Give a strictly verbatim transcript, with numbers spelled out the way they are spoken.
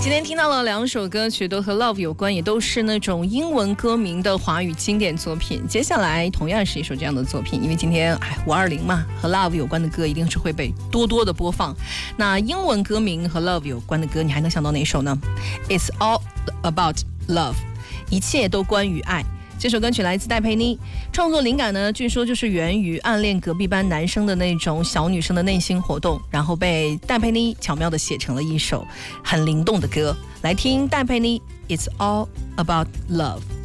今天听到了两首歌曲，都和 love 有关，也都是那种英文歌名的华语经典作品。接下来同样是一首这样的作品，因为今天哎五二零嘛，和 love 有关的歌一定是会被多多的播放。那英文歌名和 love 有关的歌，你还能想到哪首呢？ It's all about love， 一切都关于爱。这首歌曲来自戴佩妮，创作灵感呢，据说就是源于暗恋隔壁班男生的那种小女生的内心活动，然后被戴佩妮巧妙地写成了一首很灵动的歌。来听戴佩妮 It's all about love。